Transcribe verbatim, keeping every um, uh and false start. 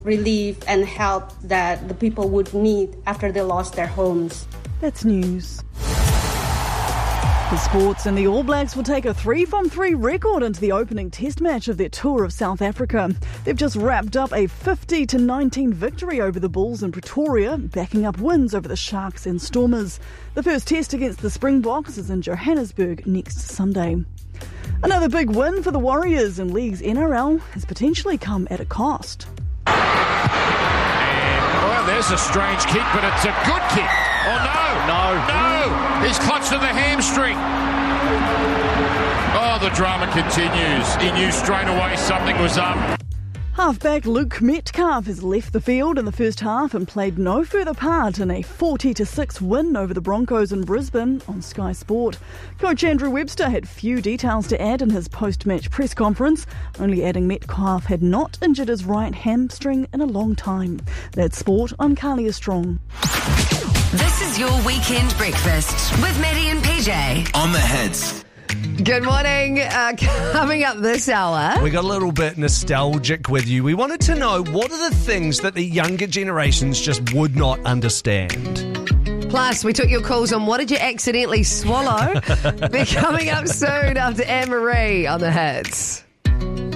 relief and help that the people would need after they lost their homes. That's news. For sports, and the All Blacks will take a three from three record into the opening test match of their tour of South Africa. They've just wrapped up a fifty to nineteen victory over the Bulls in Pretoria, backing up wins over the Sharks and Stormers. The first test against the Springboks is in Johannesburg next Sunday. Another big win for the Warriors in League's N R L has potentially come at a cost. And, well, there's a strange kick, but it's a good kick. Oh, no. No. No. He's clutched at the hamstring. Oh, the drama continues. He knew straight away something was up. Halfback Luke Metcalf has left the field in the first half and played no further part in a forty to six win over the Broncos in Brisbane on Sky Sport. Coach Andrew Webster had few details to add in his post-match press conference, only adding Metcalf had not injured his right hamstring in a long time. That's sport. I'm Carlia Strong. This is your weekend breakfast with Maddie and P J on the Hits. Good morning. Uh, coming up this hour, We got a little bit nostalgic with you. We wanted to know, what are the things that the younger generations just would not understand? plus we took your calls on what did you accidentally swallow. They're coming up soon after Anne Marie on the Hits.